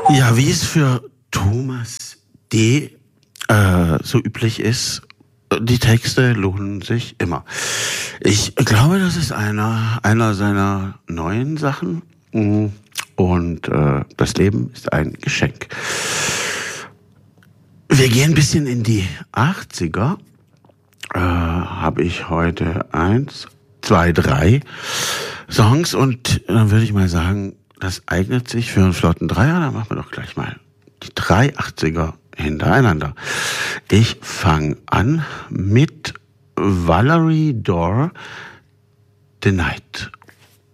Ja, wie es für Thomas D. So üblich ist, die Texte lohnen sich immer. Ich glaube, das ist einer seiner neuen Sachen. Und das Leben ist ein Geschenk. Wir gehen ein bisschen in die 80er. Habe ich heute 1, 2, 3 Songs und dann würde ich mal sagen, das eignet sich für einen flotten Dreier. Dann machen wir doch gleich mal die 3 80er hintereinander. Ich fange an mit Valerie Dorr, The Night.